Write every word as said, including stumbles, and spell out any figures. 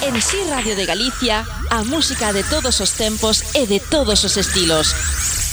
En Si Radio de Galicia, a música de todos os tempos e de todos os estilos.